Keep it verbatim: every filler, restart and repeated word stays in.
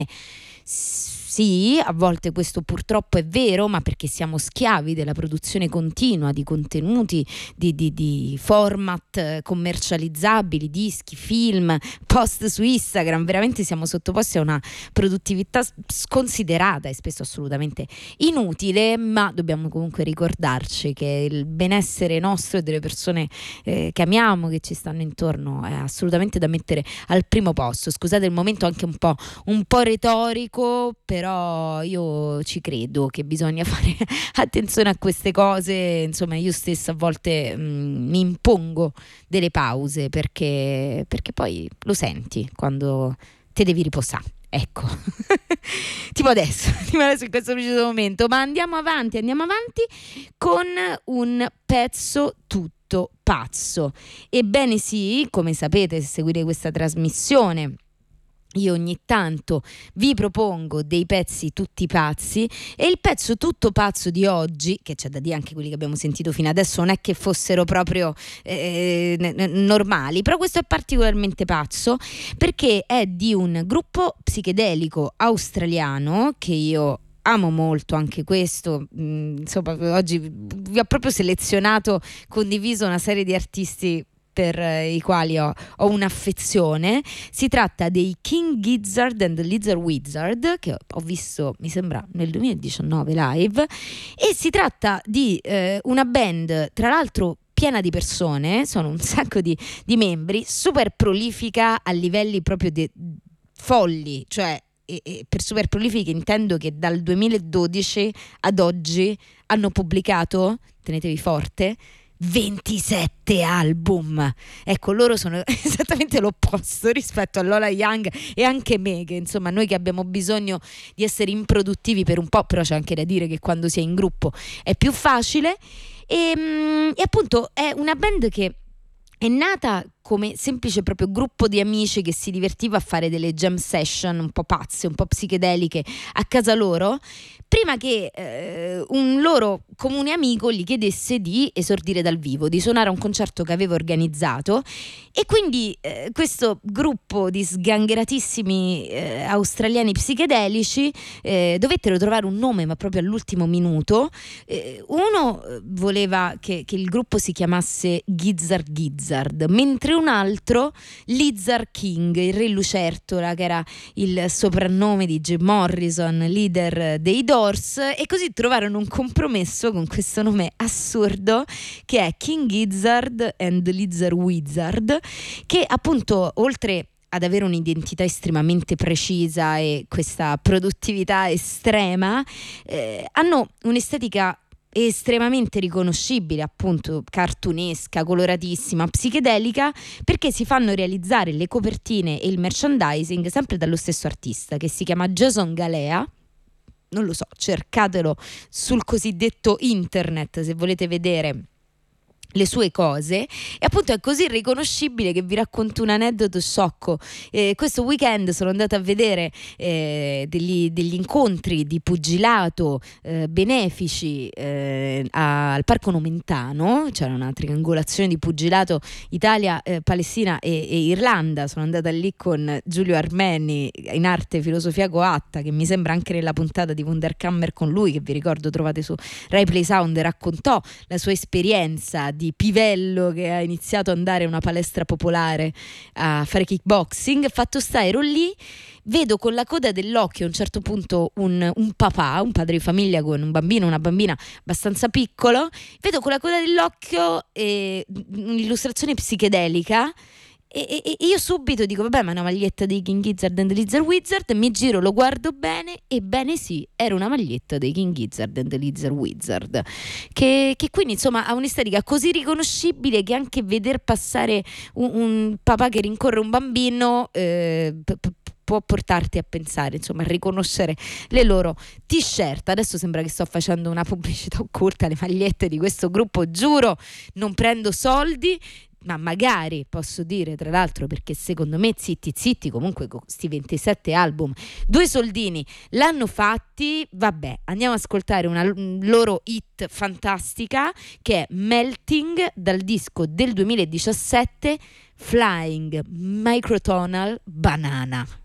Sì, a volte questo purtroppo è vero, ma perché siamo schiavi della produzione continua di contenuti, di, di, di format commercializzabili, dischi, film, post su Instagram. Veramente siamo sottoposti a una produttività sconsiderata e spesso assolutamente inutile, ma dobbiamo comunque ricordarci che il benessere nostro e delle persone eh, che amiamo, che ci stanno intorno, è assolutamente da mettere al primo posto. Scusate il momento anche un po', un po' retorico, però io ci credo che bisogna fare attenzione a queste cose. Insomma, io stessa a volte mh, mi impongo delle pause perché, perché poi lo senti quando te devi riposare. Ecco, tipo adesso, tipo adesso in questo preciso momento. Ma andiamo avanti, andiamo avanti con un pezzo tutto pazzo. Ebbene sì, come sapete, se seguite questa trasmissione, io ogni tanto vi propongo dei pezzi tutti pazzi, e il pezzo tutto pazzo di oggi, che c'è da dire anche quelli che abbiamo sentito fino adesso non è che fossero proprio eh, n- normali, però questo è particolarmente pazzo perché è di un gruppo psichedelico australiano che io amo molto. Anche questo, mh, insomma, oggi vi ho proprio selezionato, condiviso una serie di artisti per eh, i quali ho, ho un'affezione. Si tratta dei King Gizzard and the Lizard Wizard, che ho visto mi sembra nel duemiladiciannove live, e si tratta di eh, una band tra l'altro piena di persone, sono un sacco di, di membri, super prolifica a livelli proprio de- folli, cioè e, e per super prolifiche intendo che dal duemiladodici ad oggi hanno pubblicato, tenetevi forte, ventisette album. Ecco, loro sono esattamente l'opposto rispetto a Lola Young e anche me, che insomma noi che abbiamo bisogno di essere improduttivi per un po', però c'è anche da dire che quando si è in gruppo è più facile. E, e appunto è una band che è nata come semplice proprio gruppo di amici che si divertiva a fare delle jam session un po' pazze, un po' psichedeliche a casa loro, prima che eh, un loro comune amico gli chiedesse di esordire dal vivo, di suonare a un concerto che aveva organizzato. E quindi eh, questo gruppo di sgangheratissimi eh, australiani psichedelici eh, dovettero trovare un nome, ma proprio all'ultimo minuto. Eh, uno voleva che, che il gruppo si chiamasse Gizzard Gizzard, mentre un altro Lizard King, il re lucertola, che era il soprannome di Jim Morrison, leader dei Doors, e così trovarono un compromesso con questo nome assurdo che è King Gizzard and the Lizard Wizard, che appunto, oltre ad avere un'identità estremamente precisa e questa produttività estrema, eh, hanno un'estetica estremamente riconoscibile, appunto cartunesca, coloratissima, psichedelica, perché si fanno realizzare le copertine e il merchandising sempre dallo stesso artista, che si chiama Jason Galea. Non lo so, cercatelo sul cosiddetto internet se volete vedere le sue cose, e appunto è così riconoscibile che vi racconto un aneddoto sciocco. Eh, questo weekend sono andata a vedere eh, degli, degli incontri di pugilato eh, benefici eh, a, al Parco Nomentano. C'era una triangolazione di pugilato Italia, eh, Palestina e, e Irlanda. Sono andata lì con Giulio Armeni, in arte filosofia coatta, che mi sembra anche nella puntata di Wunderkammer con lui, che vi ricordo trovate su Rai Play Sound, raccontò la sua esperienza di pivello che ha iniziato ad andare a una palestra popolare a fare kickboxing. Fatto sta, ero lì, vedo con la coda dell'occhio a un certo punto un, un papà, un padre di famiglia con un bambino, una bambina abbastanza piccolo, vedo con la coda dell'occhio eh, un'illustrazione psichedelica. E, e, e io subito dico vabbè, ma è una maglietta dei King Gizzard and the Lizard Wizard. Mi giro, lo guardo bene, e bene sì, era una maglietta dei King Gizzard and the Lizard Wizard, che, che quindi insomma ha un'estetica così riconoscibile che anche veder passare un, un papà che rincorre un bambino eh, p- p- può portarti a pensare, insomma, a riconoscere le loro t-shirt. Adesso sembra che sto facendo una pubblicità occulta, le magliette di questo gruppo, giuro, non prendo soldi, ma magari posso dire, tra l'altro, perché secondo me zitti zitti comunque con sti ventisette album due soldini l'hanno fatti. Vabbè, andiamo ad ascoltare una loro hit fantastica che è Melting, dal disco del duemiladiciassette Flying Microtonal Banana.